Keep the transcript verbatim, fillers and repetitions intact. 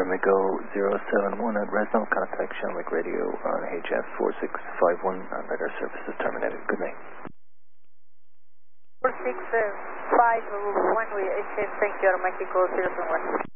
Echo zero seven one at Resno. Contact Shamrock Radio on H F four six five one. Uh, radar service is terminated. Good night. four six five one with H F, thank you, Mexico zero seven one.